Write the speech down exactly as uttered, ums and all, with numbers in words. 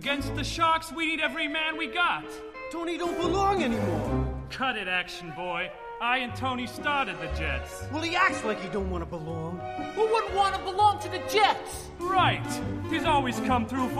Against the Sharks, we need every man we got. Tony don't belong anymore. Cut it, action boy. I and Tony started the Jets. Well, he acts like he don't want to belong. Who wouldn't want to belong to the Jets? Right. He's always come through for